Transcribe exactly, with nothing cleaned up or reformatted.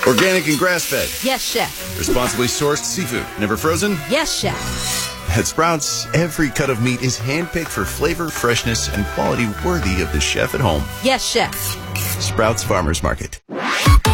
Organic and grass-fed. Yes, chef. Responsibly sourced seafood. Never frozen? Yes, chef. At Sprouts, every cut of meat is handpicked for flavor, freshness, and quality worthy of the chef at home. Yes, chef. Sprouts Farmers Market.